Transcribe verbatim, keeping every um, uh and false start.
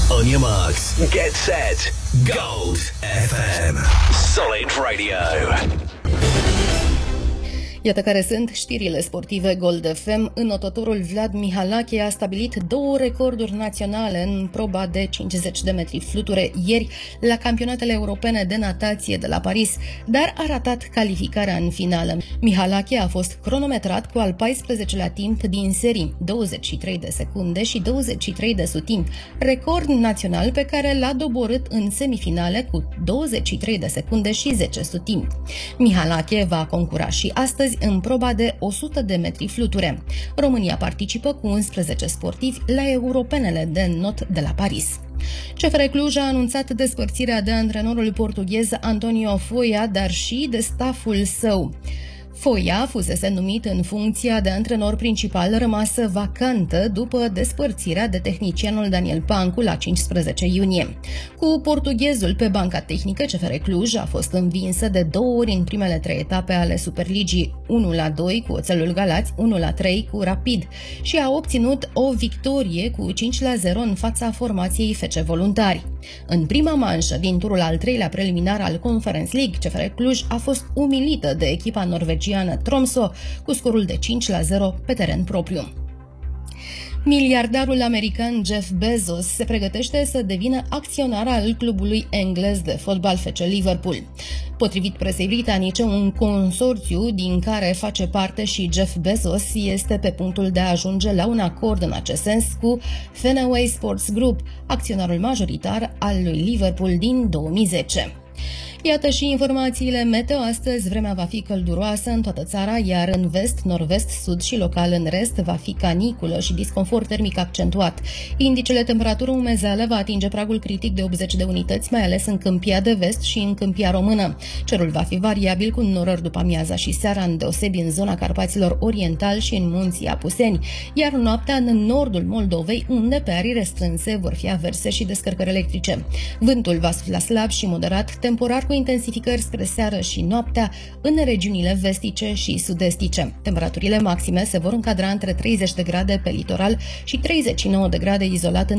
On your marks, get set, Gold F M. Solid Radio. Iată care sunt știrile sportive Gold F M. Înotătorul Vlad Mihalache a stabilit două recorduri naționale în proba de cincizeci de metri fluture ieri la campionatele europene de natație de la Paris, dar a ratat calificarea în finală. Mihalache a fost cronometrat cu al paisprezecelea timp din serii, douăzeci și trei de secunde și douăzeci și trei de sutimi, record național pe care l-a doborât în semifinale cu douăzeci și trei de secunde și zece sutimi. Mihalache va concura și astăzi în proba de o sută de metri fluture. România participă cu unsprezece sportivi la europenele de not de la Paris. C F R Cluj a anunțat despărțirea de antrenorul portughez Antonio Foia, dar și de stafful său. Foia fusese numit în funcția de antrenor principal rămasă vacantă după despărțirea de tehnicianul Daniel Pancu la cincisprezece iunie. Cu portughezul pe banca tehnică, C F R Cluj a fost învinsă de două ori în primele trei etape ale Superligii, unu la doi cu Oțelul Galați, unu la trei cu Rapid, și a obținut o victorie cu cinci la zero în fața formației F C Voluntari. În prima manșă din turul al treilea preliminar al Conference League, C F R Cluj a fost umilită de echipa norvegiană Tromsø cu scorul de cinci la zero pe teren propriu. Miliardarul american Jeff Bezos se pregătește să devină acționar al clubului englez de fotbal F C Liverpool. Potrivit presei britanice, un consorțiu din care face parte și Jeff Bezos este pe punctul de a ajunge la un acord în acest sens cu Fenway Sports Group, acționarul majoritar al lui Liverpool din două mii zece. Iată și informațiile meteo. Astăzi vremea va fi călduroasă în toată țara, iar în vest, nord-vest, sud și local în rest va fi caniculă și disconfort termic accentuat. Indicele temperatură umezeală va atinge pragul critic de optzeci de unități, mai ales în Câmpia de Vest și în Câmpia Română. Cerul va fi variabil cu norări după amiaza și seara, îndeosebi în zona Carpaților Oriental și în munții Apuseni, iar noaptea în nordul Moldovei, unde pe arii restrânse vor fi averse și descărcări electrice. Vântul va sufla slab și moderat, temporar cu intensificări spre seară și noaptea în regiunile vestice și sud-estice. Temperaturile maxime se vor încadra între treizeci de grade pe litoral și treizeci și nouă de grade izolat în